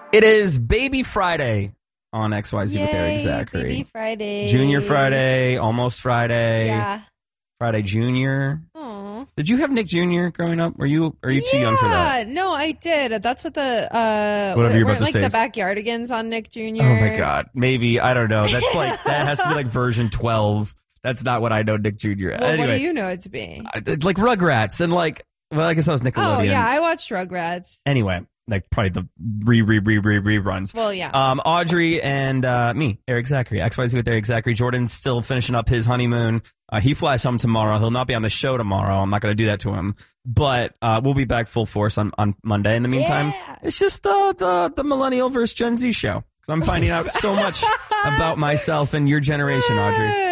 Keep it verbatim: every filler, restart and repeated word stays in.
It is Baby Friday on X Y Z Yay, with Eric Zachary. Baby Friday. Junior Friday, almost Friday. Yeah. Friday Junior. Aw. Did you have Nick Junior growing up? Were you are you yeah, too young for that? No, I did. That's what the uh Whatever you're about weren't, to like say the is- Backyardigans on Nick Junior Oh my God. Maybe. I don't know. That's like, that has to be like version twelve. That's not what I know Nick Junior Well, Anyway, what do you know it to be? I- like Rugrats and like, well, I guess that was Nickelodeon. Oh yeah, I watched Rugrats. Anyway, like probably the re re re re reruns. Well, yeah. Um, Audrey and uh, me, Eric Zachary, X Y Z with Eric Zachary. Jordan's still finishing up his honeymoon. Uh, he flies home tomorrow. He'll not be on the show tomorrow. I'm not going to do that to him. But uh, we'll be back full force on, on Monday. In the meantime, Yeah. it's just uh, the the Millennial versus Gen Z show. Because I'm finding out so much about myself and your generation, Audrey.